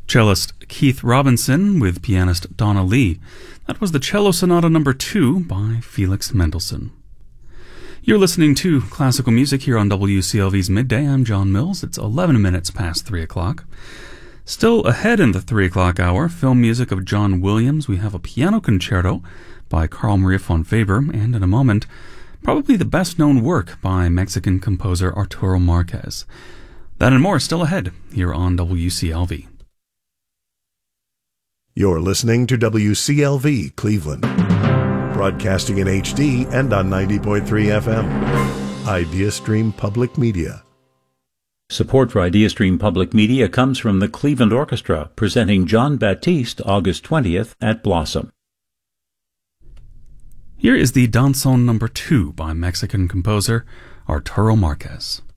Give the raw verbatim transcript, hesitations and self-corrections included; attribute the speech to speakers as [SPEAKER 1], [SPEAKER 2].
[SPEAKER 1] Cellist Keith Robinson with pianist Donna Lee. That was the Cello Sonata number two by Felix Mendelssohn. You're listening to classical music here on W C L V's Midday. I'm John Mills. It's eleven minutes past three o'clock. Still ahead in the three o'clock hour, film music of John Williams. We have a piano concerto by Carl Maria von Weber, and in a moment, probably the best-known work by Mexican composer Arturo Marquez. That and more still ahead here on W C L V.
[SPEAKER 2] You're listening to W C L V Cleveland, broadcasting in H D and on ninety point three F M. IdeaStream Public Media.
[SPEAKER 3] Support for IdeaStream Public Media comes from the Cleveland Orchestra, presenting John Baptiste August twentieth at Blossom.
[SPEAKER 1] Here is the Danzón number two by Mexican composer Arturo Marquez.